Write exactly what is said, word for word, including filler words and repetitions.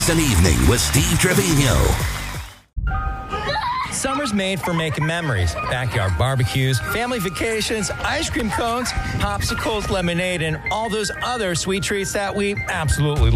An evening with Steve Trevino. Summer's made for making memories. Backyard barbecues, family vacations, ice cream cones, popsicles, lemonade, and all those other sweet treats that we absolutely